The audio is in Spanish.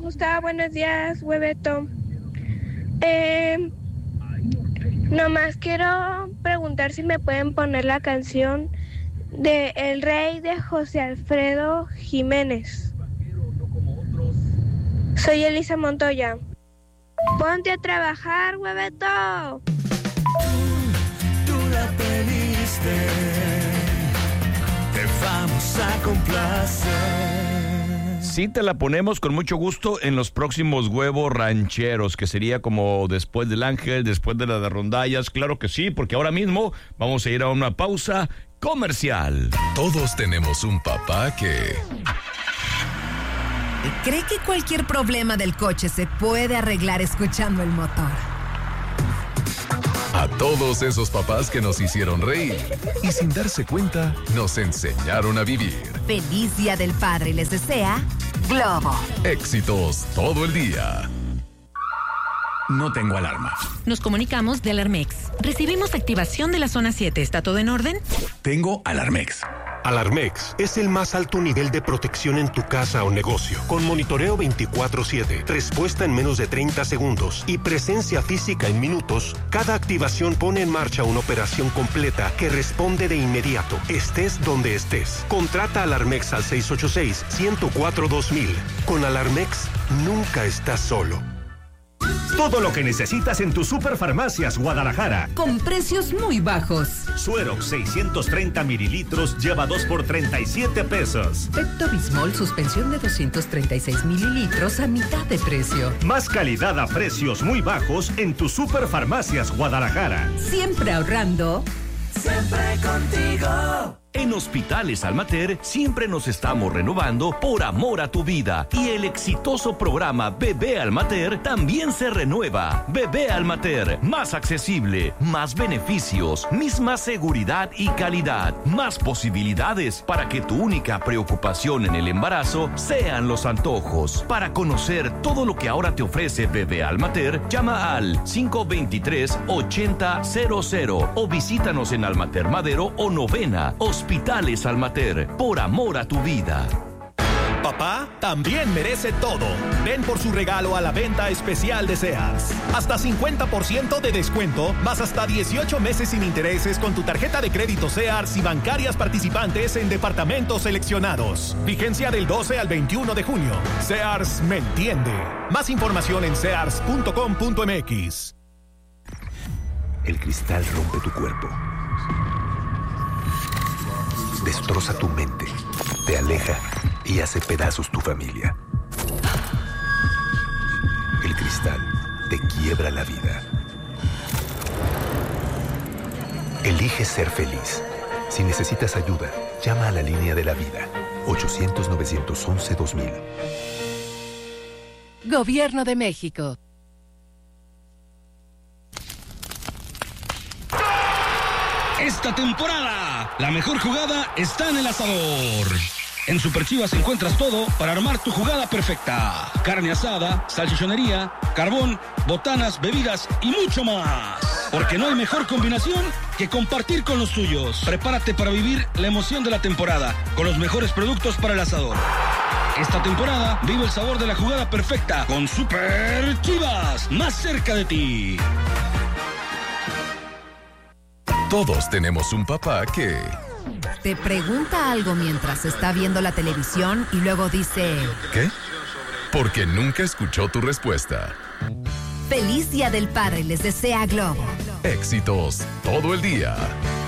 Gustavo, buenos días, Hueveto. Nomás quiero preguntar si me pueden poner la canción de El Rey de José Alfredo Jiménez. Soy Elisa Montoya. Ponte a trabajar, Hueveto. Tú la pediste, te vamos a complacer. Sí, te la ponemos con mucho gusto en los próximos huevos rancheros, que sería como después del Ángel, después de la de Rondallas. Claro que sí, porque ahora mismo vamos a ir a una pausa comercial. Todos tenemos un papá que cree que cualquier problema del coche se puede arreglar escuchando el motor. A todos esos papás que nos hicieron reír y sin darse cuenta nos enseñaron a vivir. Feliz Día del Padre les desea Globo. Éxitos todo el día. No tengo alarma. Nos comunicamos de Alarmex. Recibimos activación de la zona 7. ¿Está todo en orden? Tengo Alarmex. Alarmex es el más alto nivel de protección en tu casa o negocio, con monitoreo 24/7, respuesta en menos de 30 segundos y presencia física en minutos. Cada activación pone en marcha una operación completa que responde de inmediato, estés donde estés. Contrata Alarmex al 686-104-2000. Con Alarmex, nunca estás solo. Todo lo que necesitas en tus Superfarmacias Guadalajara. Con precios muy bajos. Suerox 630 mililitros lleva 2 por 37 pesos. Pepto-Bismol suspensión de 236 mililitros a mitad de precio. Más calidad a precios muy bajos en tus Superfarmacias Guadalajara. Siempre ahorrando. Siempre contigo. En Hospitales Almater siempre nos estamos renovando por amor a tu vida, y el exitoso programa Bebé Almater también se renueva. Bebé Almater, más accesible, más beneficios, misma seguridad y calidad, más posibilidades para que tu única preocupación en el embarazo sean los antojos. Para conocer todo lo que ahora te ofrece Bebé Almater, llama al 523-8000 o visítanos en Almater Madero o Novena. Hospitales Almater, por amor a tu vida. Papá también merece todo. Ven por su regalo a la venta especial de Sears. Hasta 50% de descuento, más hasta 18 meses sin intereses con tu tarjeta de crédito Sears y bancarias participantes en departamentos seleccionados. Vigencia del 12 al 21 de junio. Sears me entiende. Más información en sears.com.mx. El cristal rompe tu cuerpo. Destroza tu mente, te aleja y hace pedazos tu familia. El cristal te quiebra la vida. Elige ser feliz. Si necesitas ayuda, llama a la línea de la vida. 800-911-2000. Gobierno de México. Esta temporada, la mejor jugada está en el asador. En Super Chivas encuentras todo para armar tu jugada perfecta. Carne asada, salchichonería, carbón, botanas, bebidas y mucho más. Porque no hay mejor combinación que compartir con los tuyos. Prepárate para vivir la emoción de la temporada con los mejores productos para el asador. Esta temporada vive el sabor de la jugada perfecta con Super Chivas, más cerca de ti. Todos tenemos un papá que te pregunta algo mientras está viendo la televisión y luego dice ¿qué? Porque nunca escuchó tu respuesta. Feliz Día del Padre les desea Globo. Éxitos todo el día.